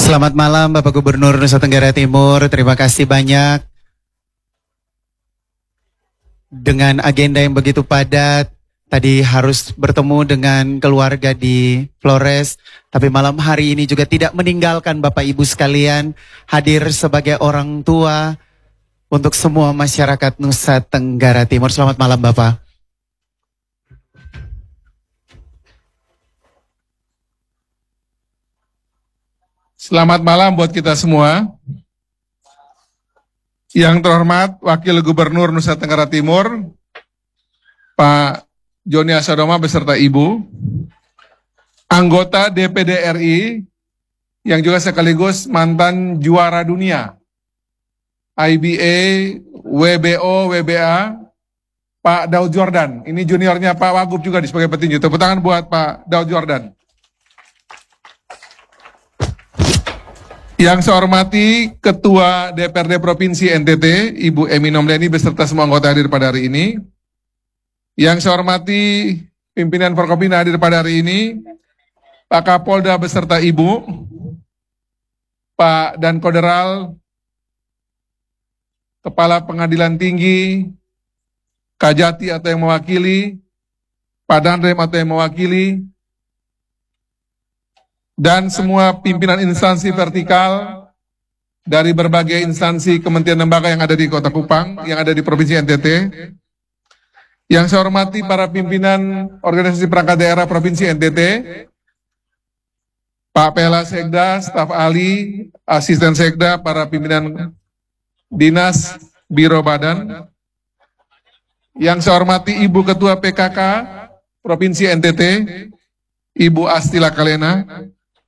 Selamat malam Bapak Gubernur Nusa Tenggara Timur, terima kasih banyak. Dengan agenda yang begitu padat, tadi harus bertemu dengan keluarga di Flores, tapi malam hari ini juga tidak meninggalkan Bapak Ibu sekalian, hadir sebagai orang tua untuk semua masyarakat Nusa Tenggara Timur. Selamat malam Bapak. Selamat malam buat kita semua. Yang terhormat Wakil Gubernur Nusa Tenggara Timur, Pak Joni Asadoma beserta Ibu, anggota DPD RI, yang juga sekaligus mantan juara dunia, IBA, WBO, WBA, Pak Daud Jordan. Ini juniornya Pak Wagub juga sebagai petinju. Tepuk tangan buat Pak Daud Jordan. Yang saya hormati Ketua DPRD Provinsi NTT, Ibu Emi Nomleni beserta semua anggota hadir pada hari ini. Yang saya hormati pimpinan Forkopimda hadir pada hari ini, Pak Kapolda beserta Ibu, Pak Dan Koderal, Kepala Pengadilan Tinggi, Kajati atau yang mewakili, Pak Danrem atau yang mewakili, dan semua pimpinan instansi vertikal dari berbagai instansi kementerian lembaga yang ada di Kota Kupang, yang ada di Provinsi NTT. Yang saya hormati para pimpinan organisasi perangkat daerah Provinsi NTT, Pak Pela Sekda, staf ahli, asisten Sekda, para pimpinan dinas, biro badan. Yang saya hormati Ibu Ketua PKK Provinsi NTT, Ibu Astila Kalena.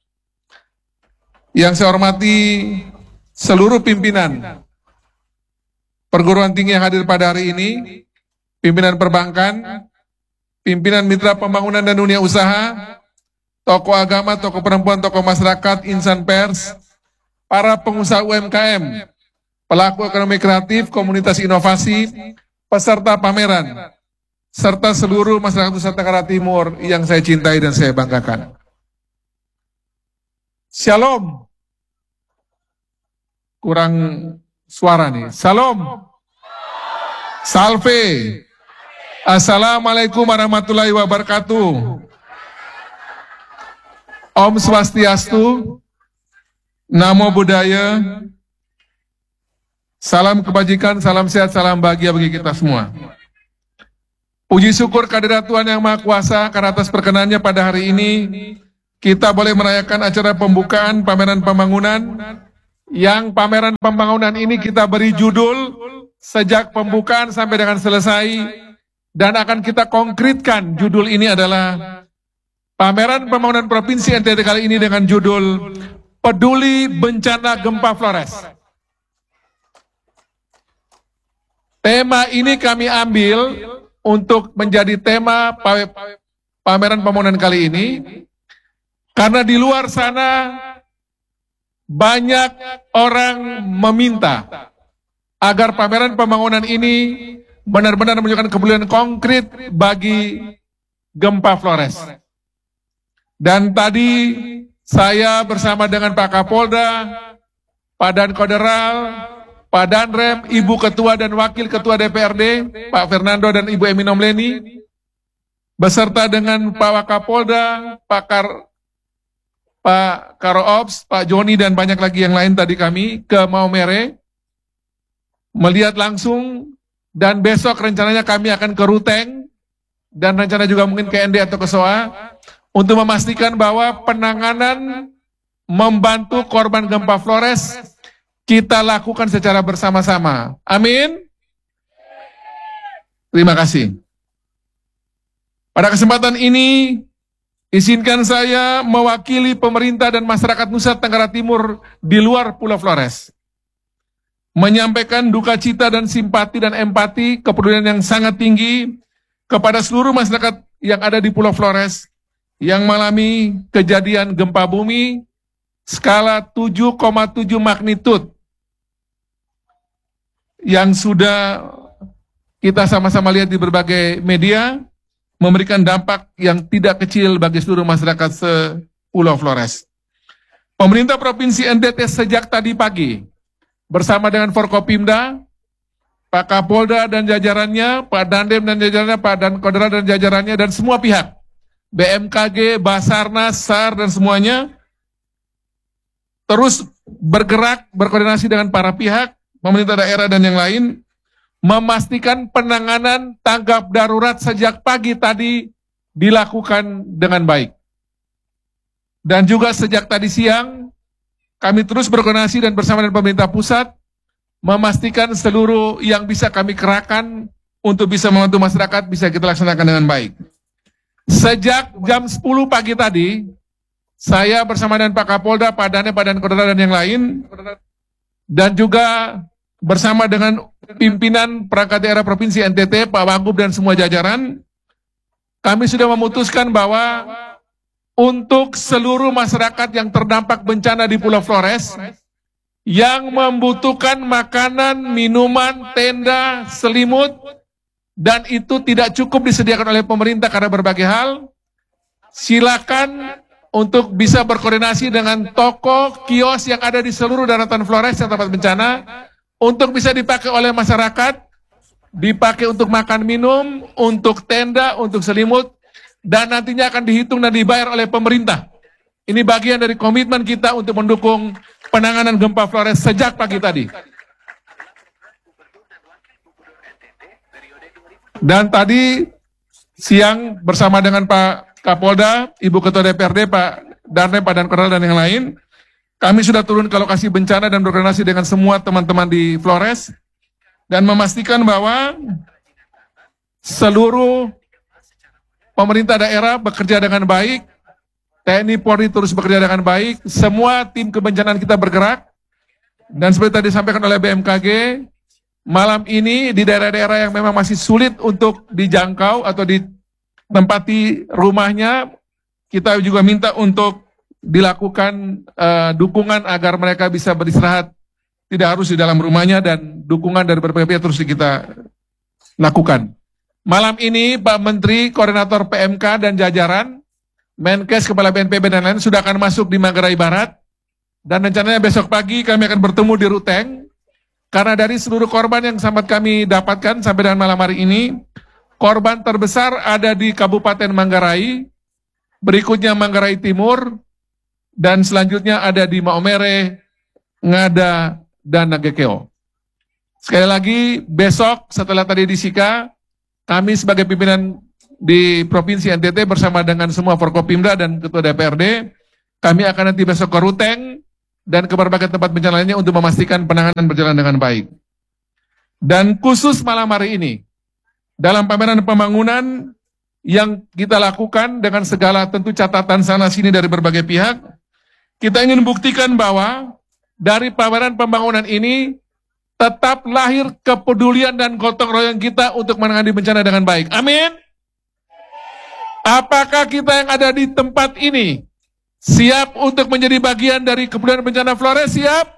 Yang saya hormati seluruh pimpinan perguruan tinggi yang hadir pada hari ini, pimpinan perbankan, pimpinan mitra pembangunan dan dunia usaha, tokoh agama, tokoh perempuan, tokoh masyarakat, insan pers, para pengusaha UMKM, pelaku ekonomi kreatif, komunitas inovasi, peserta pameran, serta seluruh masyarakat Nusa Tenggara Timur yang saya cintai dan saya banggakan. Shalom. Kurang suara nih. Shalom. Salve. Assalamualaikum warahmatullahi wabarakatuh. Om Swastiastu. Namo Buddhaya. Salam kebajikan, salam sehat, salam bahagia bagi kita semua. Puji syukur kehadirat Tuhan Yang Maha Kuasa karena atas perkenannya pada hari ini kita boleh merayakan acara pembukaan pameran pembangunan, yang pameran pembangunan ini kita beri judul sejak pembukaan sampai dengan selesai, dan akan kita konkretkan judul ini adalah pameran pembangunan Provinsi NTT kali ini dengan judul Peduli Bencana Gempa Flores. Tema ini kami ambil untuk menjadi tema pameran pembangunan kali ini, karena di luar sana banyak orang meminta agar pameran pembangunan ini benar-benar menunjukkan kepedulian konkret bagi gempa Flores. Dan tadi saya bersama dengan Pak Kapolda, Pak Dan Koderal, Pak Danrem, Ibu Ketua dan Wakil Ketua DPRD, Pak Fernando dan Ibu Emi Nomleni, beserta dengan Pak Wakapolda, Pak Karo-Ops, Pak Joni dan banyak lagi yang lain tadi kami ke Maumere melihat langsung, dan besok rencananya kami akan ke Ruteng dan rencana juga mungkin ke ND atau ke SOA untuk memastikan bahwa penanganan membantu korban gempa Flores kita lakukan secara bersama-sama. Amin. Terima kasih. Pada kesempatan ini izinkan saya mewakili pemerintah dan masyarakat Nusa Tenggara Timur di luar Pulau Flores menyampaikan duka cita dan simpati dan empati, kepedulian yang sangat tinggi kepada seluruh masyarakat yang ada di Pulau Flores yang mengalami kejadian gempa bumi skala 7,7 magnitudo yang sudah kita sama-sama lihat di berbagai media, memberikan dampak yang tidak kecil bagi seluruh masyarakat se-Pulau Flores. Pemerintah Provinsi NTT sejak tadi pagi bersama dengan Forkopimda, Pak Kapolda dan jajarannya, Pak Dandim dan jajarannya, Pak Dankodra dan jajarannya, dan semua pihak, BMKG, Basarnas, SAR, dan semuanya, terus bergerak, berkoordinasi dengan para pihak, pemerintah daerah dan yang lain, memastikan penanganan tanggap darurat sejak pagi tadi dilakukan dengan baik. Dan juga sejak tadi siang, kami terus berkoordinasi dan bersama dengan pemerintah pusat, memastikan seluruh yang bisa kami kerahkan untuk bisa membantu masyarakat bisa kita laksanakan dengan baik. Sejak jam 10 pagi tadi, saya bersama dengan Pak Kapolda, Pak Dandim, Pak Dankodra dan yang lain, dan juga bersama dengan pimpinan perangkat daerah Provinsi NTT, Pak Wagub dan semua jajaran, kami sudah memutuskan bahwa untuk seluruh masyarakat yang terdampak bencana di Pulau Flores, yang membutuhkan makanan, minuman, tenda, selimut, dan itu tidak cukup disediakan oleh pemerintah karena berbagai hal, silakan untuk bisa berkoordinasi dengan toko, kios yang ada di seluruh daratan Flores yang tempat bencana, untuk bisa dipakai oleh masyarakat, dipakai untuk makan minum, untuk tenda, untuk selimut, dan nantinya akan dihitung dan dibayar oleh pemerintah. Ini bagian dari komitmen kita untuk mendukung penanganan gempa Flores sejak pagi tadi. Dan tadi siang bersama dengan Pak Kapolda, Ibu Ketua DPRD, Pak Darne, Pak Dankodra dan yang lain, kami sudah turun ke lokasi bencana dan berkoordinasi dengan semua teman-teman di Flores dan memastikan bahwa seluruh pemerintah daerah bekerja dengan baik, TNI Polri terus bekerja dengan baik, semua tim kebencanaan kita bergerak, dan seperti tadi disampaikan oleh BMKG, malam ini di daerah-daerah yang memang masih sulit untuk dijangkau atau ditempati rumahnya, kita juga minta untuk dilakukan dukungan agar mereka bisa beristirahat, tidak harus di dalam rumahnya, dan dukungan dari berbagai pihak terus kita lakukan. Malam ini Pak Menteri, Koordinator PMK dan jajaran, Menkes, Kepala BNPB dan lain sudah akan masuk di Manggarai Barat, dan rencananya besok pagi kami akan bertemu di Ruteng, karena dari seluruh korban yang sempat kami dapatkan sampai dengan malam hari ini, korban terbesar ada di Kabupaten Manggarai, berikutnya Manggarai Timur, dan selanjutnya ada di Maumere, Ngada, dan Nagekeo. Sekali lagi, besok setelah tadi di Sika, kami sebagai pimpinan di Provinsi NTT bersama dengan semua Forkopimda dan Ketua DPRD, kami akan nanti besok ke Ruteng dan ke berbagai tempat bencana lainnya untuk memastikan penanganan berjalan dengan baik. Dan khusus malam hari ini, dalam pameran pembangunan yang kita lakukan dengan segala tentu catatan sana-sini dari berbagai pihak, kita ingin buktikan bahwa dari pameran pembangunan ini tetap lahir kepedulian dan gotong royong kita untuk menangani bencana dengan baik. Amin. Apakah kita yang ada di tempat ini siap untuk menjadi bagian dari kepedulian bencana Flores? Siap?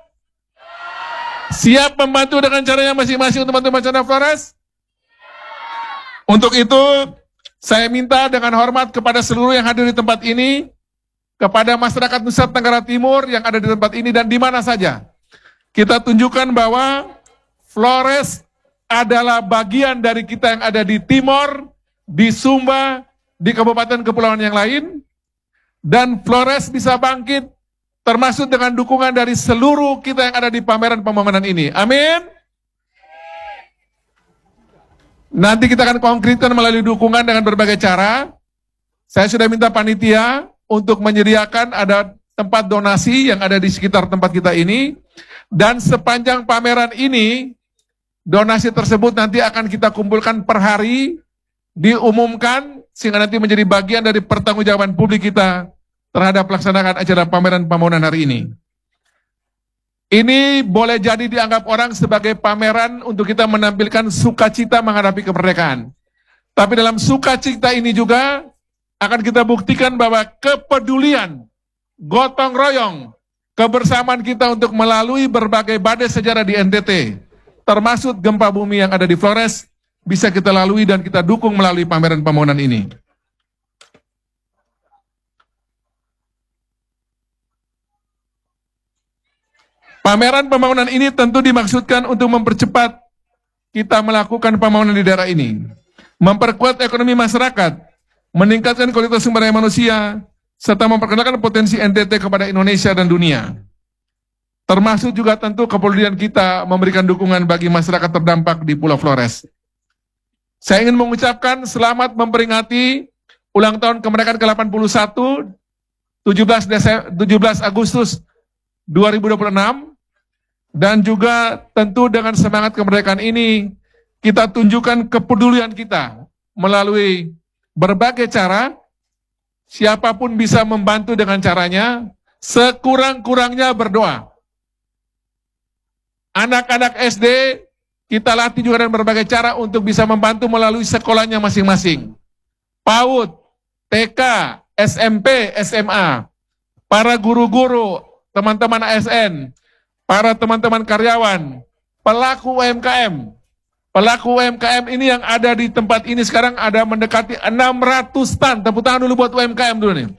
Siap membantu dengan caranya masing-masing untuk membantu bencana Flores? Untuk itu, saya minta dengan hormat kepada seluruh yang hadir di tempat ini, kepada masyarakat Nusa Tenggara Timur yang ada di tempat ini dan di mana saja, kita tunjukkan bahwa Flores adalah bagian dari kita yang ada di Timor, di Sumba, di kabupaten kepulauan yang lain, dan Flores bisa bangkit termasuk dengan dukungan dari seluruh kita yang ada di pameran pembangunan ini. Amin. Nanti kita akan konkretkan melalui dukungan dengan berbagai cara. Saya sudah minta panitia untuk menyediakan ada tempat donasi yang ada di sekitar tempat kita ini, dan sepanjang pameran ini donasi tersebut nanti akan kita kumpulkan per hari, diumumkan sehingga nanti menjadi bagian dari pertanggungjawaban publik kita terhadap pelaksanaan acara pameran pembangunan hari ini. Ini boleh jadi dianggap orang sebagai pameran untuk kita menampilkan sukacita menghadapi kemerdekaan. Tapi dalam sukacita ini juga akan kita buktikan bahwa kepedulian, gotong royong, kebersamaan kita untuk melalui berbagai badai sejarah di NTT, termasuk gempa bumi yang ada di Flores, bisa kita lalui dan kita dukung melalui pameran pembangunan ini. Pameran pembangunan ini tentu dimaksudkan untuk mempercepat kita melakukan pembangunan di daerah ini, memperkuat ekonomi masyarakat, meningkatkan kualitas sumber daya manusia, serta memperkenalkan potensi NTT kepada Indonesia dan dunia. Termasuk juga tentu kepedulian kita memberikan dukungan bagi masyarakat terdampak di Pulau Flores. Saya ingin mengucapkan selamat memperingati ulang tahun kemerdekaan ke-81, 17 Agustus 2026, dan juga tentu dengan semangat kemerdekaan ini, kita tunjukkan kepedulian kita melalui berbagai cara. Siapapun bisa membantu dengan caranya, sekurang-kurangnya berdoa. Anak-anak SD, kita latih juga dengan berbagai cara untuk bisa membantu melalui sekolahnya masing-masing. PAUD, TK, SMP, SMA, para guru-guru, teman-teman ASN, para teman-teman karyawan, pelaku UMKM. Pelaku UMKM ini yang ada di tempat ini sekarang ada mendekati 600 tan. Tepuk tangan dulu buat UMKM dulu nih.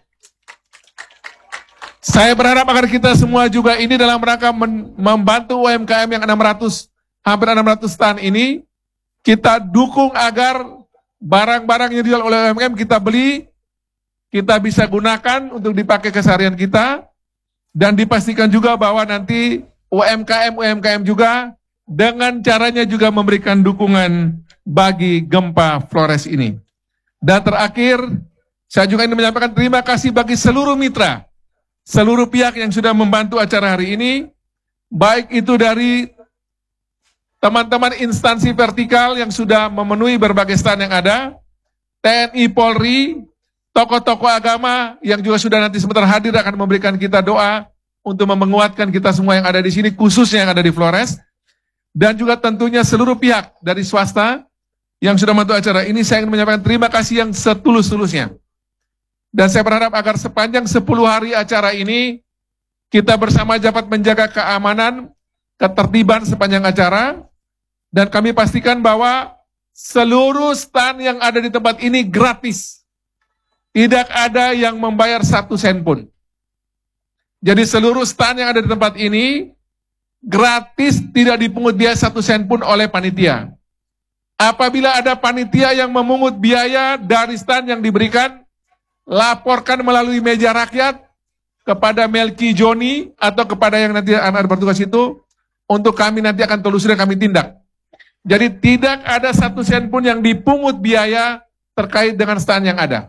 Saya berharap agar kita semua juga ini dalam rangka membantu UMKM yang 600, hampir 600 tan ini, kita dukung agar barang-barang yang dijual oleh UMKM kita beli, kita bisa gunakan untuk dipakai keseharian kita, dan dipastikan juga bahwa nanti UMKM juga dengan caranya juga memberikan dukungan bagi gempa Flores ini. Dan terakhir, saya juga ingin menyampaikan terima kasih bagi seluruh mitra, seluruh pihak yang sudah membantu acara hari ini, baik itu dari teman-teman instansi vertikal yang sudah memenuhi berbagai stand yang ada, TNI, Polri, tokoh-tokoh agama yang juga sudah nanti sebentar hadir akan memberikan kita doa untuk menguatkan kita semua yang ada di sini, khususnya yang ada di Flores, dan juga tentunya seluruh pihak dari swasta yang sudah membantu acara ini. Saya ingin menyampaikan terima kasih yang setulus-tulusnya. Dan saya berharap agar sepanjang 10 hari acara ini, kita bersama dapat menjaga keamanan, ketertiban sepanjang acara, dan kami pastikan bahwa seluruh stand yang ada di tempat ini gratis. Tidak ada yang membayar 1 sen pun. Jadi seluruh stand yang ada di tempat ini gratis, tidak dipungut biaya 1 sen pun oleh panitia. Apabila ada panitia yang memungut biaya dari stand yang diberikan, laporkan melalui meja rakyat kepada Melki Joni atau kepada yang nanti akan bertugas itu, untuk kami nanti akan telusuri dan kami tindak. Jadi tidak ada 1 sen pun yang dipungut biaya terkait dengan stand yang ada.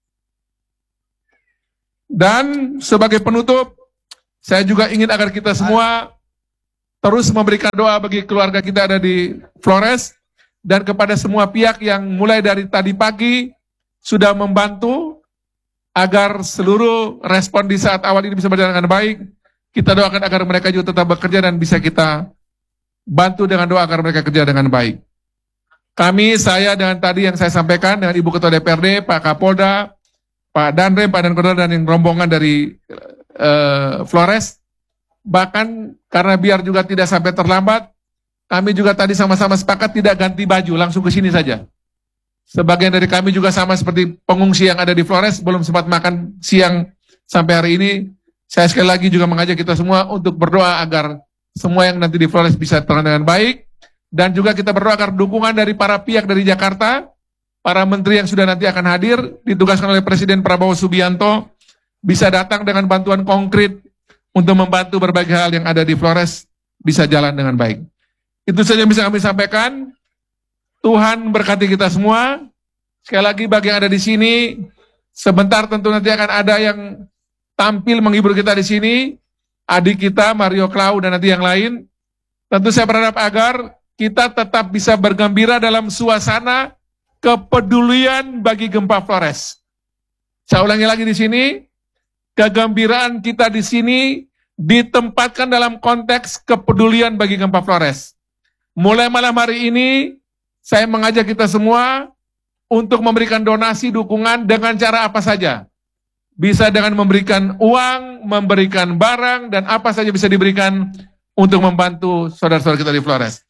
Dan sebagai penutup, saya juga ingin agar kita semua terus memberikan doa bagi keluarga kita ada di Flores, dan kepada semua pihak yang mulai dari tadi pagi sudah membantu agar seluruh respon di saat awal ini bisa berjalan dengan baik. Kita doakan agar mereka juga tetap bekerja dan bisa kita bantu dengan doa agar mereka kerja dengan baik. Saya dengan tadi yang saya sampaikan dengan Ibu Ketua DPRD, Pak Kapolda, Pak Danrem, Pak Dankoda, dan yang rombongan dari Flores. Bahkan karena biar juga tidak sampai terlambat, kami juga tadi sama-sama sepakat tidak ganti baju, langsung ke sini saja. Sebagian dari kami juga sama seperti pengungsi yang ada di Flores, belum sempat makan siang sampai hari ini. Saya sekali lagi juga mengajak kita semua untuk berdoa agar semua yang nanti di Flores bisa terang dengan baik. Dan juga kita berdoa agar dukungan dari para pihak dari Jakarta, para menteri yang sudah nanti akan hadir, ditugaskan oleh Presiden Prabowo Subianto, bisa datang dengan bantuan konkret untuk membantu berbagai hal yang ada di Flores bisa jalan dengan baik. Itu saja yang bisa kami sampaikan. Tuhan berkati kita semua. Sekali lagi bagi yang ada di sini, sebentar tentu nanti akan ada yang tampil menghibur kita di sini. Adik kita, Mario Clau, dan nanti yang lain. Tentu saya berharap agar kita tetap bisa bergembira dalam suasana kepedulian bagi gempa Flores. Saya ulangi lagi di sini, kegembiraan kita di sini ditempatkan dalam konteks kepedulian bagi gempa Flores. Mulai malam hari ini, saya mengajak kita semua untuk memberikan donasi dukungan dengan cara apa saja. Bisa dengan memberikan uang, memberikan barang, dan apa saja bisa diberikan untuk membantu saudara-saudara kita di Flores.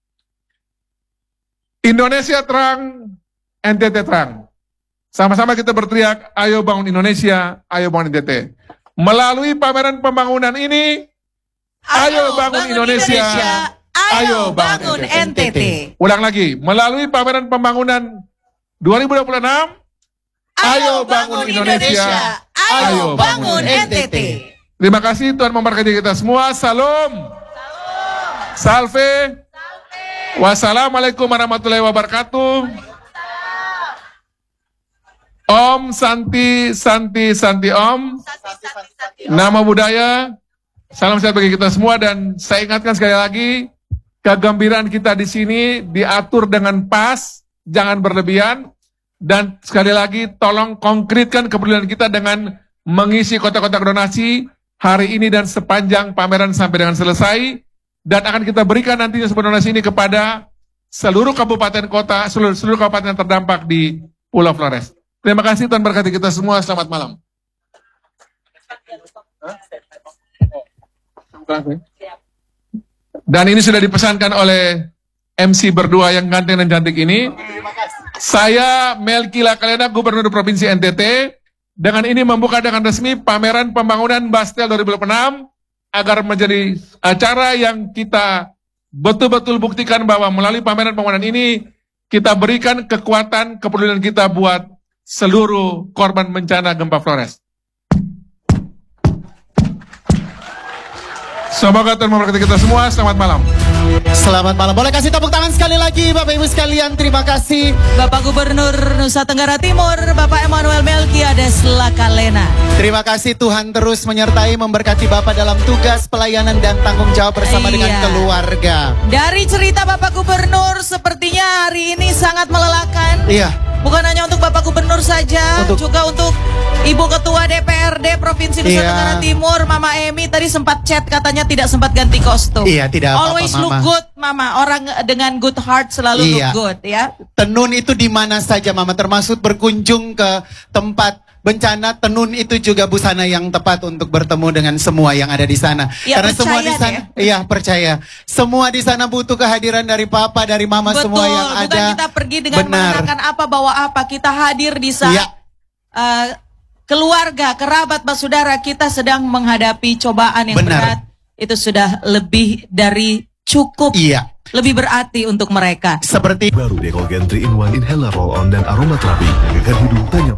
Indonesia terang, NTT terang. Sama-sama kita berteriak, ayo bangun Indonesia, ayo bangun NTT. Melalui pameran pembangunan ini, Ayo bangun Indonesia. Ayo bangun NTT. Ulang lagi, melalui pameran pembangunan 2026, Ayo bangun Indonesia. Ayo bangun NTT. Terima kasih, Tuhan memberkati kita semua. Salam. Salve. Wassalamualaikum warahmatullahi wabarakatuh. Om Santi Santi Santi Om. Nama budaya. Salam sehat bagi kita semua, dan saya ingatkan sekali lagi, kegembiraan kita di sini diatur dengan pas, jangan berlebihan, dan sekali lagi tolong konkretkan kepedulian kita dengan mengisi kotak-kotak donasi hari ini dan sepanjang pameran sampai dengan selesai, dan akan kita berikan nantinya sebuah donasi ini kepada seluruh kabupaten kota, seluruh kabupaten yang terdampak di Pulau Flores. Terima kasih, Tuhan berkati kita semua. Selamat malam. Dan ini sudah dipesankan oleh MC berdua yang ganteng dan cantik ini. Saya Melki Lakalena, Gubernur Provinsi NTT. Dengan ini membuka dengan resmi pameran pembangunan Bastel 2026 agar menjadi acara yang kita betul-betul buktikan bahwa melalui pameran pembangunan ini kita berikan kekuatan kepedulian kita buat seluruh korban bencana gempa Flores. Semoga Tuhan memberkati kita semua. Selamat malam. Selamat malam. Boleh kasih tepuk tangan sekali lagi Bapak Ibu sekalian. Terima kasih. Bapak Gubernur Nusa Tenggara Timur, Bapak Emmanuel Melkiades Lakalena. Terima kasih, Tuhan terus menyertai memberkati Bapak dalam tugas pelayanan dan tanggung jawab bersama dengan keluarga. Dari cerita Bapak Gubernur, sepertinya hari ini sangat melelahkan. Iya. Bukan hanya untuk Bapak Gubernur saja, juga untuk Ibu Ketua DPRD Provinsi Nusa Tenggara Timur, Mama Emi tadi sempat chat katanya tidak sempat ganti kostum. Iya, tidak apa-apa, Always look Mama. good, Mama. Orang dengan good heart selalu look good, ya. Tenun itu di mana saja, Mama, termasuk berkunjung ke tempat bencana. Tenun itu juga busana yang tepat untuk bertemu dengan semua yang ada di sana. Ya, karena semua di sana, iya percaya. Semua di sana butuh kehadiran dari Papa, dari Mama, Betul, semua yang ada. bukan kita pergi dengan mengenakan apa, bawa apa. Kita hadir di saat keluarga, kerabat, saudara kita sedang menghadapi cobaan yang berat. Itu sudah lebih dari cukup. Iya. Lebih berarti untuk mereka. Seperti baru Decolgen 3-in-1 Inhaler Roll-On dan Aromaterapi menjaga hidung tanya.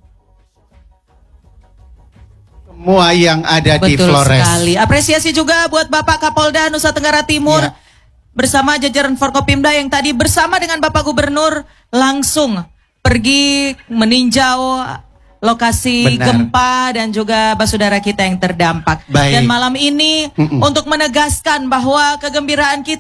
Semua yang ada di Betul Flores. sekali. Apresiasi juga buat Bapak Kapolda Nusa Tenggara Timur bersama jajaran Forkopimda yang tadi bersama dengan Bapak Gubernur langsung pergi meninjau lokasi gempa dan juga saudara kita yang terdampak. Dan malam ini untuk menegaskan bahwa kegembiraan kita